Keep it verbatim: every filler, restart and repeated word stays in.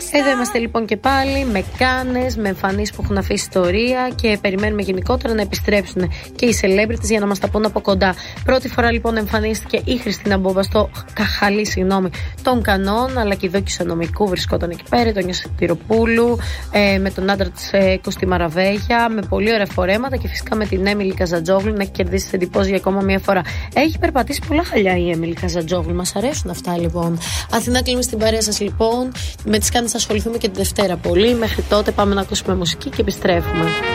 Εδώ είμαστε λοιπόν και πάλι με κάνες, με εμφανίσεις που έχουν αφήσει ιστορία και περιμένουμε γενικότερα να επιστρέψουν και οι celebrities για να μας τα πούν από κοντά. Πρώτη φορά λοιπόν εμφανίστηκε η Χριστίνα Μπόμπα στο Καχαλί, συγγνώμη, των Κανών, αλλά και η Δόκη Σανομικού βρισκόταν εκεί πέρα, τον Νιώση Τυροπούλου, ε, με τον άντρα της ε, Κωστή Μαραβέγια, με πολύ ωραία φορέματα και φυσικά με την Έμιλι Καζατζόγλου να έχει κερδίσει τις εντυπώσεις για ακόμα μία φορά. Έχει περπατήσει πολλά χαλιά η Έμιλι Καζατζόγλου, μας αρέσουν αυτά λοιπόν. Αθηνά, κλείνουμε στην παρέα σας λοιπόν. Με τις κάνεις θα ασχοληθούμε και τη Δευτέρα πολύ. Μέχρι τότε πάμε να ακούσουμε μουσική και επιστρέφουμε.